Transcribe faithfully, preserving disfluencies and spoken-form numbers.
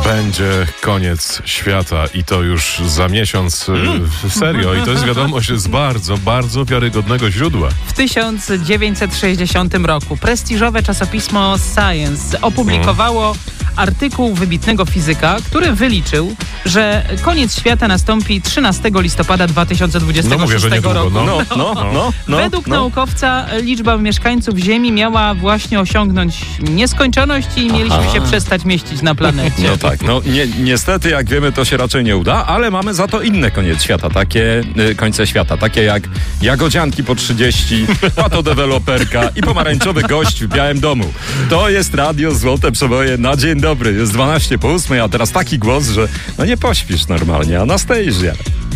Będzie koniec świata i to już za miesiąc. Serio. I to jest wiadomość z bardzo, bardzo wiarygodnego źródła. W tysiąc dziewięćset sześćdziesiątym roku prestiżowe czasopismo Science opublikowało artykuł wybitnego fizyka, który wyliczył, że koniec świata nastąpi trzynastego listopada dwa tysiące dwudziestego No mówię, że szóstego niedługo, roku. no. No, no, no, no, Według no. naukowca liczba mieszkańców Ziemi miała właśnie osiągnąć nieskończoność i mieliśmy Aha. się przestać mieścić na planecie. No tak, no ni- niestety jak wiemy to się raczej nie uda, ale mamy za to inne koniec świata, takie y, końce świata, takie jak jagodzianki po trzydzieści, patodeweloperka i pomarańczowy gość w Białym Domu. To jest radio Złote Przeboje na dzień dobry, jest dwanaście po ósmej, a teraz taki głos, że no nie pośpisz normalnie, Anastazja.